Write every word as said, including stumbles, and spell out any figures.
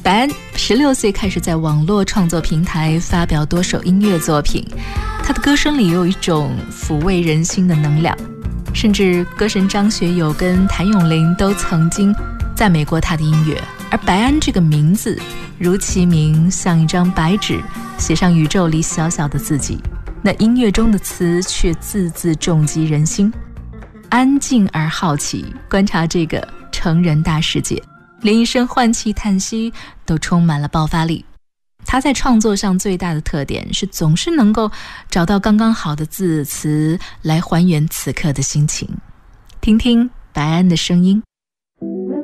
白安十六岁开始在网络创作平台发表多首音乐作品，他的歌声里有一种抚慰人心的能量，甚至歌神张学友跟谭咏麟都曾经赞美过他的音乐。而白安这个名字如其名，像一张白纸，写上宇宙里小小的自己，那音乐中的词却字字重击人心。安静而好奇，观察这个成人大世界，连一声换气叹息都充满了爆发力。他在创作上最大的特点是总是能够找到刚刚好的字词来还原此刻的心情。听听白安的声音。